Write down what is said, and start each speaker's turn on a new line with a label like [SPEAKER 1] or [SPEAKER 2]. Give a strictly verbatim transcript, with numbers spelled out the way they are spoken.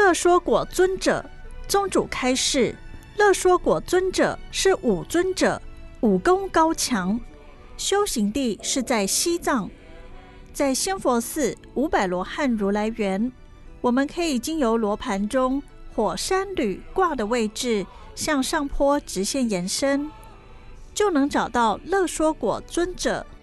[SPEAKER 1] 乐说果尊者，宗主开示，乐说果尊者是武尊者，武功高强，修行地是在西藏，在仙佛寺五百罗汉如来园，我们可以经由罗盘中火山履卦的位置向上坡直线延伸，就能找到乐说果尊者